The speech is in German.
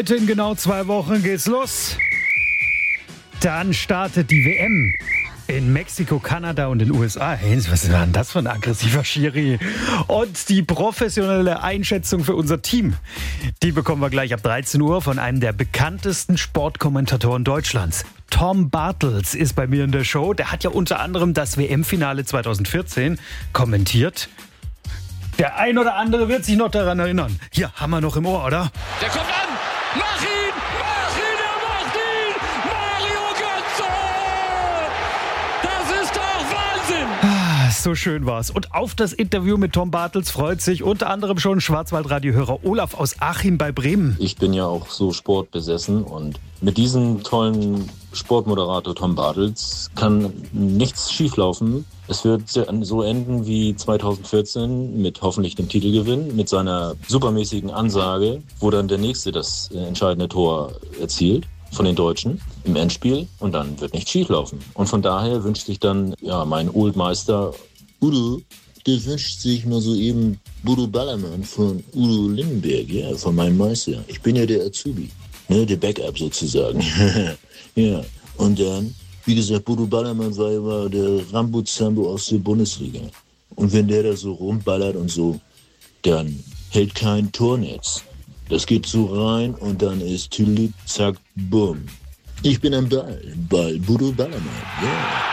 Heute in genau 2 Wochen geht's los. Dann startet die WM in Mexiko, Kanada und den USA. Hey, was war denn das für ein aggressiver Schiri? Und die professionelle Einschätzung für unser Team, die bekommen wir gleich ab 13 Uhr von einem der bekanntesten Sportkommentatoren Deutschlands. Tom Bartels ist bei mir in der Show. Der hat ja unter anderem das WM-Finale 2014 kommentiert. Der ein oder andere wird sich noch daran erinnern. Hier, haben wir noch im Ohr, oder? Der kommt an! Mach ihn! Mach ihn! Er macht ihn! Mario Götze! Das ist doch Wahnsinn! So schön war's. Und auf das Interview mit Tom Bartels freut sich unter anderem schon Schwarzwaldradio-Hörer Olaf aus Achim bei Bremen. Ich bin ja auch so sportbesessen und mit diesem tollen Sportmoderator Tom Bartels kann nichts schieflaufen. Es wird so enden wie 2014 mit hoffentlich dem Titelgewinn, mit seiner supermäßigen Ansage, wo dann der Nächste das entscheidende Tor erzielt von den Deutschen im Endspiel und dann wird nichts schieflaufen. Und von daher wünscht sich dann mein Oldmeister Udo, der wünscht sich mal so eben Bodo Ballermann von Udo Lindenberg, ja, von meinem Meister. Ich bin ja der Azubi, ne, der Backup sozusagen. Ja, und dann, wie gesagt, Bodo Ballermann war immer der Rambo-Zambo aus der Bundesliga. Und wenn der da so rumballert und so, dann hält kein Tornetz. Das geht so rein und dann ist Tüli, zack, bumm. Ich bin am Ball, Bodo Ballermann, ja. Yeah.